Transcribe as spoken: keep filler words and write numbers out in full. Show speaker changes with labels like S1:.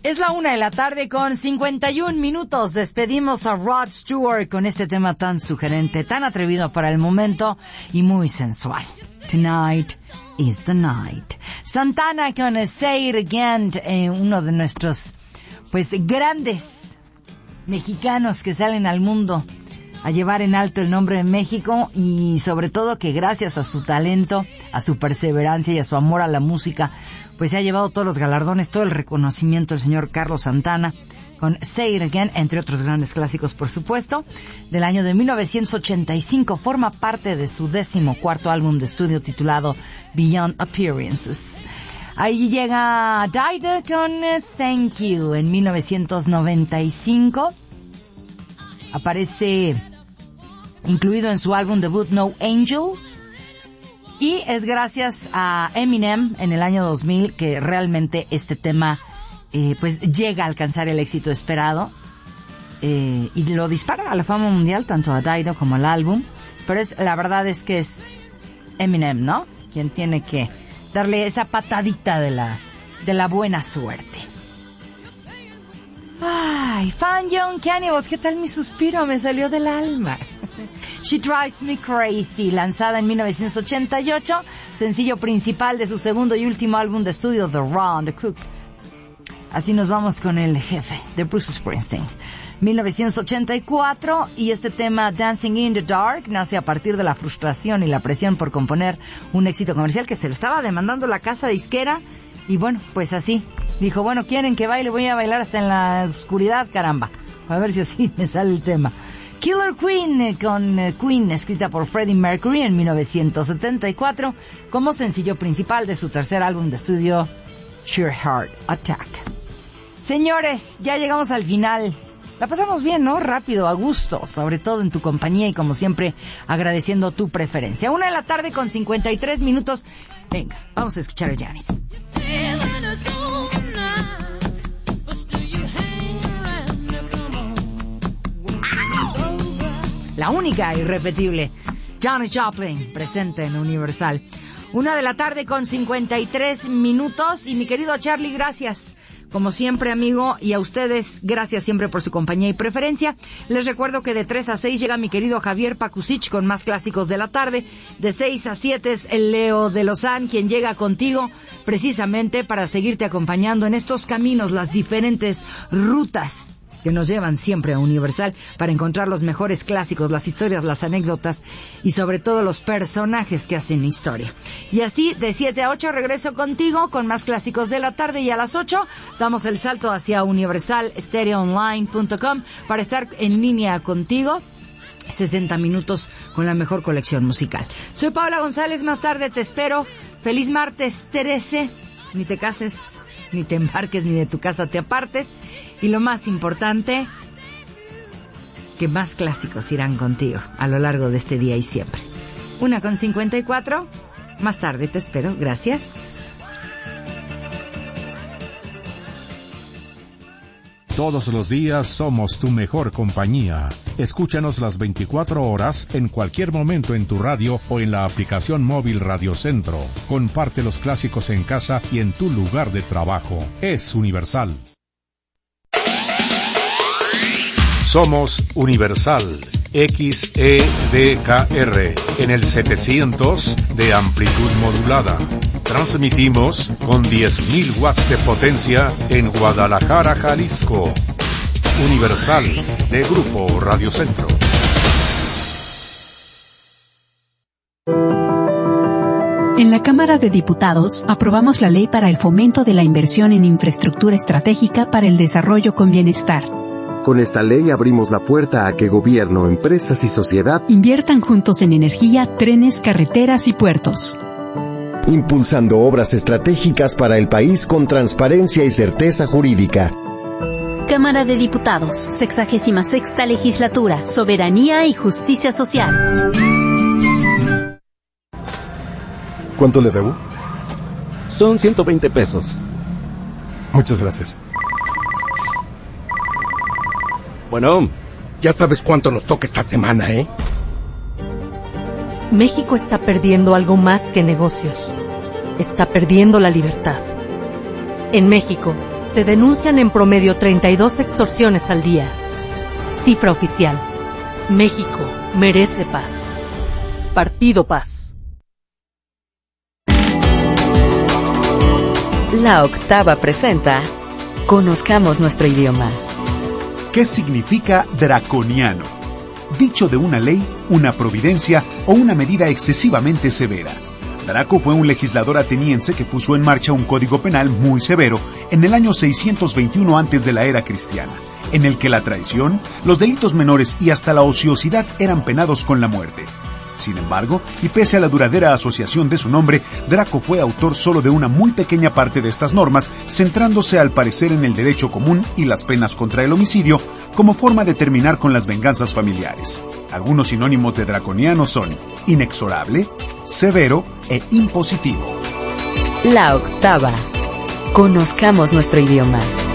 S1: Es la una de la tarde con cincuenta y un minutos. Despedimos a Rod Stewart con este tema tan sugerente, tan atrevido para el momento y muy sensual. Tonight is the night. Santana con Say It Again, eh, uno de nuestros pues grandes mexicanos que salen al mundo a llevar en alto el nombre de México, y sobre todo que gracias a su talento, a su perseverancia y a su amor a la música, pues se ha llevado todos los galardones, todo el reconocimiento el señor Carlos Santana con Say It Again, entre otros grandes clásicos, por supuesto, del año de mil novecientos ochenta y cinco. Forma parte de su décimo cuarto álbum de estudio titulado Beyond Appearances. Ahí llega Dido con Thank You en mil novecientos noventa y cinco. Aparece incluido en su álbum debut No Angel. Y es gracias a Eminem en el año dos mil que realmente este tema eh, pues llega a alcanzar el éxito esperado. Eh, y lo dispara a la fama mundial, tanto a Dido como al álbum. Pero es, la verdad es que es Eminem, ¿no?, quien tiene que darle esa patadita de la, de la buena suerte. Ay, Fan Young Cannibals, ¿qué tal mi suspiro? Me salió del alma. She Drives Me Crazy, lanzada en mil novecientos ochenta y ocho, sencillo principal de su segundo y último álbum de estudio, The Raw and the Cook. Así nos vamos con el jefe de Bruce Springsteen. mil novecientos ochenta y cuatro, y este tema Dancing in the Dark nace a partir de la frustración y la presión por componer un éxito comercial que se lo estaba demandando la casa disquera. Y bueno, pues así dijo, bueno, quieren que baile, voy a bailar hasta en la oscuridad, caramba, a ver si así me sale el tema. Killer Queen con uh, Queen, escrita por Freddie Mercury en mil novecientos setenta y cuatro, como sencillo principal de su tercer álbum de estudio, Sheer Heart Attack. Señores, ya llegamos al final. La pasamos bien, ¿no? Rápido, a gusto, sobre todo en tu compañía y como siempre agradeciendo tu preferencia. Una de la tarde con cincuenta y tres minutos. Venga, vamos a escuchar a Janis. La única irrepetible Janis Joplin, presente en Universal. Una de la tarde con cincuenta y tres minutos. Y mi querido Charlie, gracias. Como siempre, amigo, y a ustedes, gracias siempre por su compañía y preferencia. Les recuerdo que de tres a seis llega mi querido Javier Pakusich con más clásicos de la tarde. De seis a siete es el Leo de Lozán, quien llega contigo precisamente para seguirte acompañando en estos caminos, las diferentes rutas que nos llevan siempre a Universal para encontrar los mejores clásicos, las historias, las anécdotas y sobre todo los personajes que hacen historia. Y así, de siete a ocho regreso contigo con más clásicos de la tarde, y a las ocho damos el salto hacia universal stereo online punto com para estar en línea contigo sesenta minutos con la mejor colección musical. Soy Paula González, más tarde te espero. Feliz martes, trece. Ni te cases, ni te embarques, ni de tu casa te apartes. Y lo más importante, que más clásicos irán contigo a lo largo de este día y siempre. Una con cincuenta y cuatro. Más tarde te espero. Gracias.
S2: Todos los días somos tu mejor compañía. Escúchanos las veinticuatro horas en cualquier momento en tu radio o en la aplicación móvil Radio Centro. Comparte los clásicos en casa y en tu lugar de trabajo. Es Universal. Somos Universal, X E D K R, en el setecientos de amplitud modulada. Transmitimos con diez mil watts de potencia en Guadalajara, Jalisco. Universal, de Grupo Radio Centro.
S3: En la Cámara de Diputados aprobamos la Ley para el Fomento de la Inversión en Infraestructura Estratégica para el Desarrollo con Bienestar.
S4: Con esta ley abrimos la puerta a que gobierno, empresas y sociedad
S3: inviertan juntos en energía, trenes, carreteras y puertos,
S4: impulsando obras estratégicas para el país con transparencia y certeza jurídica.
S5: Cámara de Diputados, sexagésima sexta Legislatura, Soberanía y Justicia Social.
S6: ¿Cuánto le debo?
S7: Son ciento veinte pesos.
S6: Muchas gracias.
S7: Bueno,
S8: ya sabes cuánto nos toca esta semana, ¿eh?
S9: México está perdiendo algo más que negocios. Está perdiendo la libertad. En México, se denuncian en promedio treinta y dos extorsiones al día. Cifra oficial. México merece paz. Partido Paz.
S10: La Octava presenta Conozcamos nuestro idioma.
S11: ¿Qué significa draconiano? Dicho de una ley, una providencia o una medida excesivamente severa. Draco fue un legislador ateniense que puso en marcha un código penal muy severo en el año seiscientos veintiuno antes de la era cristiana, en el que la traición, los delitos menores y hasta la ociosidad eran penados con la muerte. Sin embargo, y pese a la duradera asociación de su nombre, Draco fue autor solo de una muy pequeña parte de estas normas, centrándose al parecer en el derecho común y las penas contra el homicidio como forma de terminar con las venganzas familiares. Algunos sinónimos de draconiano son inexorable, severo e impositivo.
S10: La Octava. Conozcamos nuestro idioma.